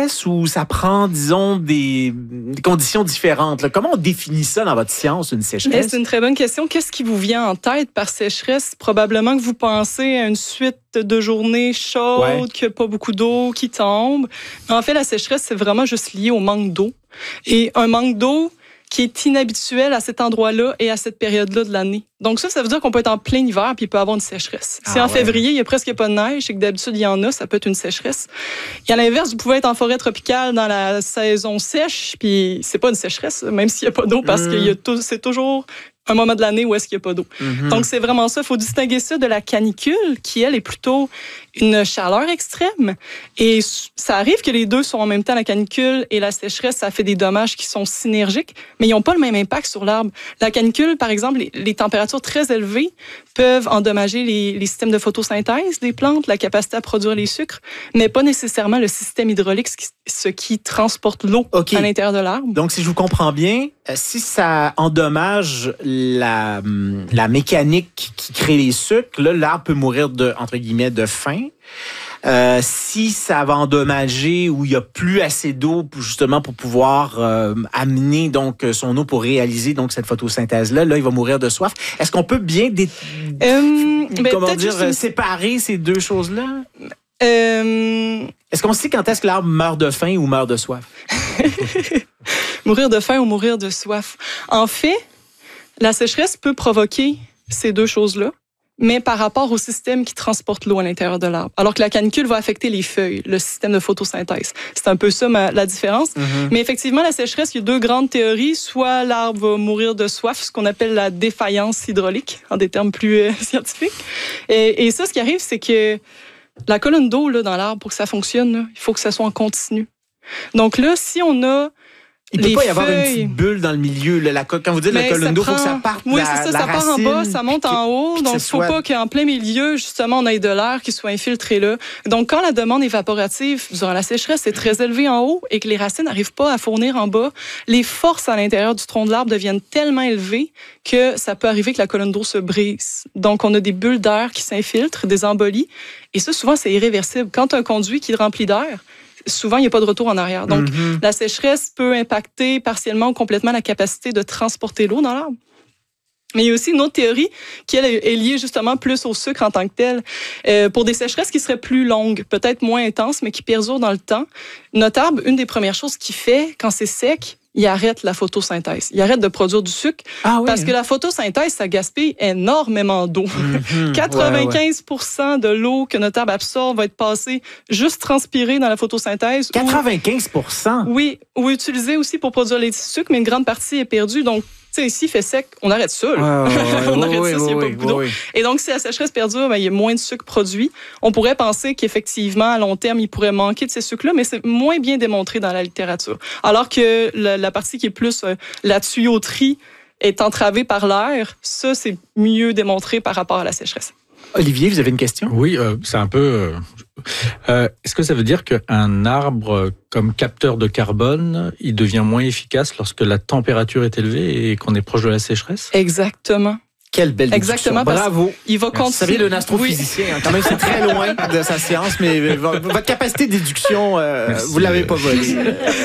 sécheresse ou ça prend, disons, des conditions différentes? Là? Comment on définit ça dans votre science, une sécheresse? C'est une très bonne question. Qu'est-ce qui vous vient en tête par sécheresse? Probablement que vous pensez à une suite de journées chaudes, qu'il n'y a pas beaucoup d'eau qui tombe. En fait, la sécheresse, c'est vraiment juste lié au manque d'eau. Et un manque d'eau qui est inhabituel à cet endroit-là et à cette période-là de l'année. Donc ça veut dire qu'on peut être en plein hiver puis il peut y avoir une sécheresse. Si en février, il y a presque pas de neige et que d'habitude, il y en a, ça peut être une sécheresse. Et à l'inverse, vous pouvez être en forêt tropicale dans la saison sèche puis c'est pas une sécheresse, même s'il y a pas d'eau, parce que c'est toujours un moment de l'année où est-ce qu'il n'y a pas d'eau. Donc, c'est vraiment ça. Il faut distinguer ça de la canicule, qui, elle, est plutôt une chaleur extrême. Et ça arrive que les deux sont en même temps, la canicule et la sécheresse, ça fait des dommages qui sont synergiques, mais ils n'ont pas le même impact sur l'arbre. La canicule, par exemple, les températures très élevées peuvent endommager les systèmes de photosynthèse des plantes, la capacité à produire les sucres, mais pas nécessairement le système hydraulique, ce qui transporte l'eau à l'intérieur de l'arbre. Donc, si je vous comprends bien, si ça endommage la mécanique qui crée les sucres, là, l'arbre peut mourir entre guillemets, de faim. Si ça va endommager où il y a plus assez d'eau justement pour pouvoir amener donc son eau pour réaliser donc cette photosynthèse là, il va mourir de soif. Est-ce qu'on peut bien séparer ces deux choses-là? Est-ce qu'on sait quand est-ce que l'arbre meurt de faim ou meurt de soif? Mourir de faim ou mourir de soif. En fait, la sécheresse peut provoquer ces deux choses-là, mais par rapport au système qui transporte l'eau à l'intérieur de l'arbre. Alors que la canicule va affecter les feuilles, le système de photosynthèse. C'est un peu ça la différence. Mais effectivement, la sécheresse, il y a deux grandes théories. Soit l'arbre va mourir de soif, ce qu'on appelle la défaillance hydraulique, en des termes plus scientifiques. Et ça, ce qui arrive, c'est que la colonne d'eau là, dans l'arbre, pour que ça fonctionne, là, il faut que ça soit en continu. Donc là, si on a il ne peut pas y avoir une petite bulle dans le milieu. Quand vous dites la colonne d'eau, il faut que ça parte. Oui, c'est ça, ça part en bas, ça monte en haut. Donc, il ne faut pas qu'en plein milieu, justement, on ait de l'air qui soit infiltré là. Donc, quand la demande évaporative durant la sécheresse est très élevée en haut et que les racines n'arrivent pas à fournir en bas, les forces à l'intérieur du tronc de l'arbre deviennent tellement élevées que ça peut arriver que la colonne d'eau se brise. Donc, on a des bulles d'air qui s'infiltrent, des embolies. Et ça, souvent, c'est irréversible. Quand un conduit qui est rempli d'air, souvent, il n'y a pas de retour en arrière. Donc, la sécheresse peut impacter partiellement ou complètement la capacité de transporter l'eau dans l'arbre. Mais il y a aussi une autre théorie qui elle, est liée justement plus au sucre en tant que tel. Pour des sécheresses qui seraient plus longues, peut-être moins intenses, mais qui perdurent dans le temps, notre arbre, une des premières choses qu'il fait quand c'est sec, il arrête la photosynthèse. Il arrête de produire du sucre parce que la photosynthèse, ça gaspille énormément d'eau. 95% de l'eau que notre arbre absorbe va être passée juste transpirée dans la photosynthèse. 95%? Oui, ou utilisée aussi pour produire les sucres, mais une grande partie est perdue. Donc, tu sais, ici, il fait sec, on arrête ça. On arrête ça s'il n'y a pas beaucoup d'eau. Et donc, si la sécheresse perdure, il y a moins de sucre produit. On pourrait penser qu'effectivement, à long terme, il pourrait manquer de ces sucres-là, mais c'est moins bien démontré dans la littérature. Alors que la partie qui est plus la tuyauterie est entravée par l'air, ça, c'est mieux démontré par rapport à la sécheresse. Olivier, vous avez une question? Oui, c'est un peu... est-ce que ça veut dire qu'un arbre comme capteur de carbone, il devient moins efficace lorsque la température est élevée et qu'on est proche de la sécheresse? Exactement. Quelle belle déduction. Exactement. Bravo. Il va continuer. Vous savez, d'un astrophysicien, quand même, c'est très loin de sa science, mais votre capacité de déduction, vous l'avez pas volée.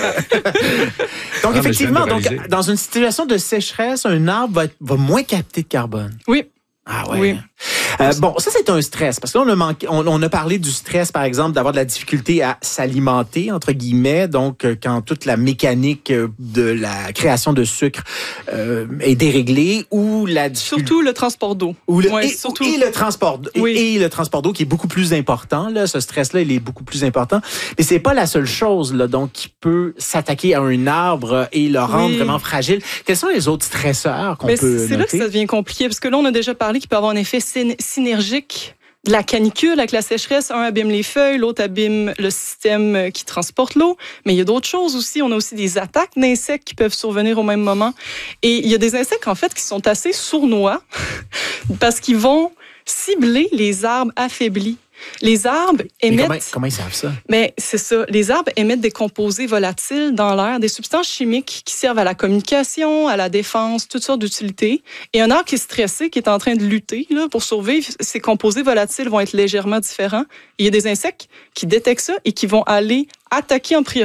Donc, effectivement, dans une situation de sécheresse, un arbre va moins capter de carbone. Oui. Ah ouais. Oui. Bon, ça, c'est un stress. Parce que là, on a parlé du stress, par exemple, d'avoir de la difficulté à s'alimenter, entre guillemets. Donc, quand toute la mécanique de la création de sucre est déréglée ou la difficulté... Surtout le transport d'eau. Et le transport d'eau qui est beaucoup plus important. Là, ce stress-là, il est beaucoup plus important. Mais c'est pas la seule chose là, donc, qui peut s'attaquer à un arbre et le rendre vraiment fragile. Quels sont les autres stresseurs qu'on peut noter? C'est là que ça devient compliqué. Parce que là, on a déjà parlé qu'il peut avoir un effet synergique de la canicule avec la sécheresse. Un abîme les feuilles, l'autre abîme le système qui transporte l'eau. Mais il y a d'autres choses aussi. On a aussi des attaques d'insectes qui peuvent survenir au même moment. Et il y a des insectes, en fait, qui sont assez sournois parce qu'ils vont cibler les arbres affaiblis. Les arbres émettent... Comment ils savent ça? Mais c'est ça. Les arbres émettent des composés volatiles dans l'air, des substances chimiques qui servent à la communication, à la défense, toutes sortes d'utilités. Et un arbre qui est stressé, qui est en train de lutter là, pour survivre, ces composés volatiles vont être légèrement différents. Et il y a des insectes qui détectent ça et qui vont aller attaquer en priorité